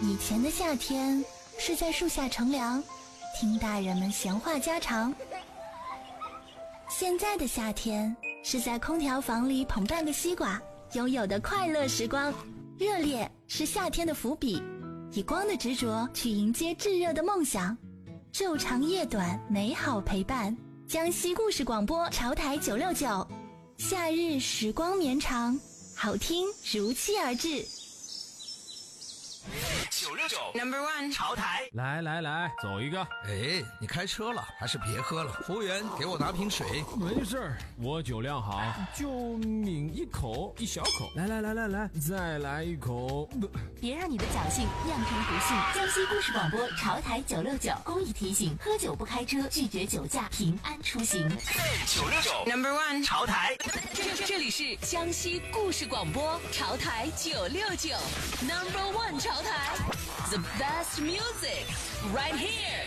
以前的夏天是在树下乘凉，听大人们闲话家常。现在的夏天是在空调房里捧半个西瓜，拥有的快乐时光。热烈是夏天的伏笔，以光的执着去迎接炙热的梦想。昼长夜短，美好陪伴。江西故事广播潮台969，夏日时光绵长，好听如期而至。 969 No.1 潮台， 来，走一个。 哎，你开车了，还是别喝了。服务员，给我拿瓶水。 没事儿，我酒量好，就抿一口，一小口。来，再来一口。 别让你的侥幸酿成不幸。江西故事广播潮台969公益提醒：喝酒不开车，拒绝酒驾，平安出行。 969 No.1 潮台， 这里是江西故事广播潮台969 No.1 潮台 ，The best music right here。